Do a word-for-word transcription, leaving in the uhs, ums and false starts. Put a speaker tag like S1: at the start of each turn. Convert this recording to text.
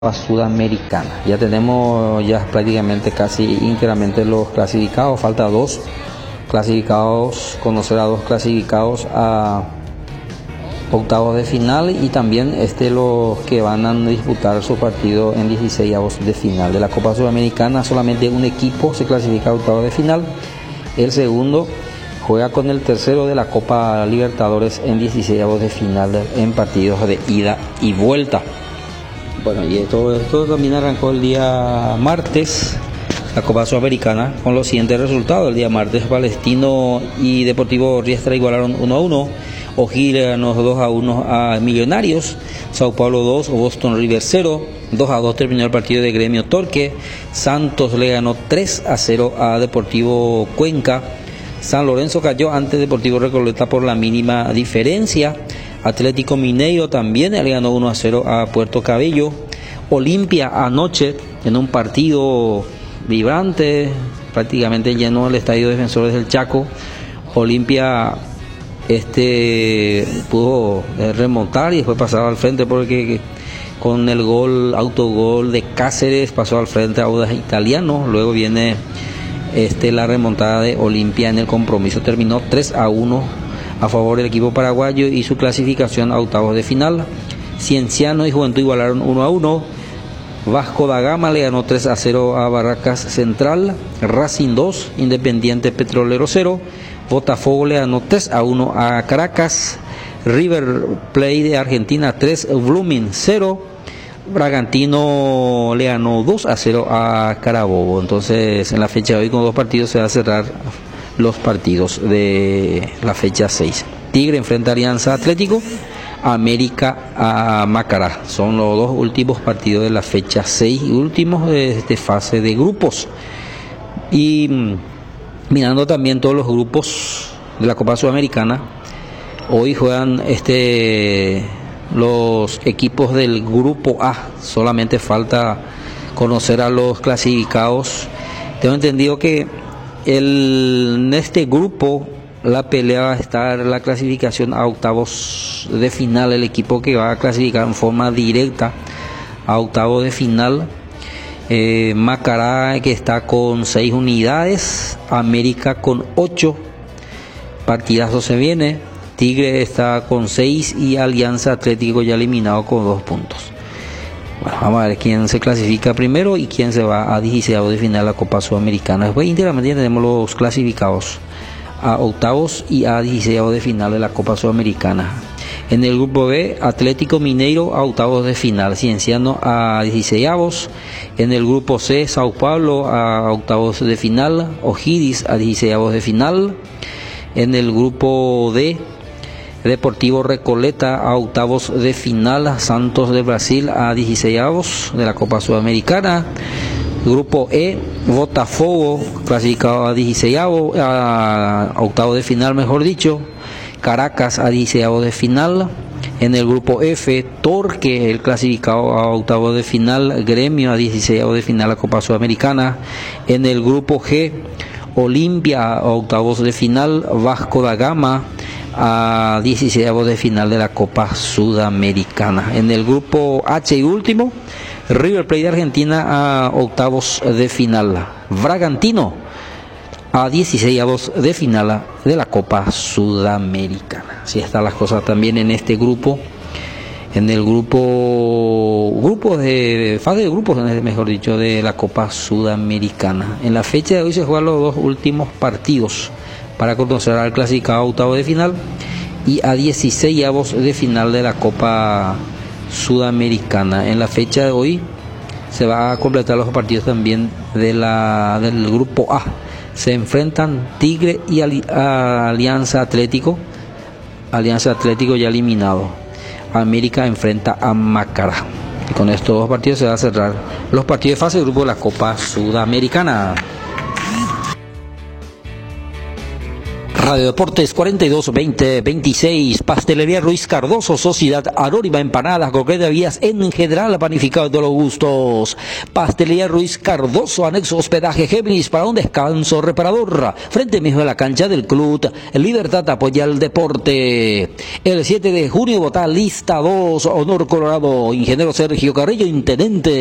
S1: Sudamericana. Ya tenemos ya prácticamente casi íntegramente los clasificados, falta dos clasificados, conocer a dos clasificados a octavos de final y también este los que van a disputar su partido en dieciseisavos de final de la Copa Sudamericana. Solamente un equipo se clasifica a octavos de final, el segundo juega con el tercero de la Copa Libertadores en dieciseisavos de final en partidos de ida y vuelta. Bueno, y todo esto también arrancó el día martes, la Copa Sudamericana, con los siguientes resultados. El día martes, Palestino y Deportivo Riestra igualaron uno a uno, O'Higgins le ganó dos a uno a Millonarios, Sao Paulo dos, Boston River cero, dos a dos terminó el partido de Gremio Torque, Santos le ganó tres a cero a Deportivo Cuenca, San Lorenzo cayó ante Deportivo Recoleta por la mínima diferencia, Atlético Mineiro también le ganó uno a cero a Puerto Cabello. Olimpia anoche en un partido vibrante, prácticamente llenó el estadio Defensores del Chaco. Olimpia este pudo remontar y después pasar al frente porque con el gol, autogol de Cáceres pasó al frente a Audax Italiano. Luego viene este la remontada de Olimpia en el compromiso, terminó tres a uno a favor del equipo paraguayo y su clasificación a octavos de final. Cienciano y Juventud igualaron uno a uno. Vasco da Gama le ganó tres a cero a Barracas Central. Racing dos, Independiente Petrolero cero. Botafogo le ganó tres a uno a Caracas. River Plate de Argentina tres, Blooming cero. Bragantino le ganó dos a cero a Carabobo. Entonces en la fecha de hoy con dos partidos se va a cerrar los partidos de la fecha seis. Tigre enfrenta a Alianza Atlético, América a Macará. Son los dos últimos partidos de la fecha seis y últimos de esta fase de grupos. Y mirando también todos los grupos de la Copa Sudamericana, hoy juegan este los equipos del grupo A. Solamente falta conocer a los clasificados. Tengo entendido que El, en este grupo la pelea va a estar la clasificación a octavos de final. El equipo que va a clasificar en forma directa a octavos de final, eh, Macará, que está con seis unidades, América con ocho, partidazo se viene. Tigre está con seis y Alianza Atlético ya eliminado con dos puntos. Bueno, vamos a ver quién se clasifica primero y quién se va a dieciseisavos de final a la Copa Sudamericana. Después íntegramente tenemos los clasificados a octavos y a dieciseisavos de final de la Copa Sudamericana. En el grupo B, Atlético Mineiro a octavos de final, Cienciano a dieciseisavos. En el grupo C, Sao Paulo a octavos de final, O'Higgins a dieciseisavos de final. En el grupo D, Deportivo Recoleta a octavos de final, Santos de Brasil a dieciseisavos de la Copa Sudamericana. Grupo E, Botafogo clasificado a dieciseisavos, a octavos de final mejor dicho, Caracas a dieciseisavos de final. En el grupo F, Torque el clasificado a octavos de final, Gremio a dieciseisavos de final la Copa Sudamericana. En el grupo G, Olimpia a octavos de final, Vasco da Gama a dieciseisavos de final de la Copa Sudamericana. En el grupo H y último, River Plate de Argentina a octavos de final, Bragantino a dieciseisavos de final de la Copa Sudamericana. Así están las cosas también en este grupo. En el grupo grupos de fase de grupos, mejor dicho, de la Copa Sudamericana. En la fecha de hoy se juegan los dos últimos partidos para conocer al clasificado a octavo de final y a dieciseisavos de final de la Copa Sudamericana. En la fecha de hoy se va a completar los partidos también de la del grupo A. Se enfrentan Tigre y Ali, Alianza Atlético. Alianza Atlético ya eliminado. América enfrenta a Macará. Y con estos dos partidos se va a cerrar los partidos de fase de grupo de la Copa Sudamericana. Radio Deportes cuarenta y dos veinte veintiséis, Pastelería Ruiz Cardoso, Sociedad Anónima, empanadas, croquetas en general, panificado de los gustos. Pastelería Ruiz Cardoso, anexo hospedaje Géminis para un descanso reparador. Frente mismo a la cancha del club Libertad apoya el deporte. El siete de junio vota lista dos, Honor Colorado, ingeniero Sergio Carrillo, intendente.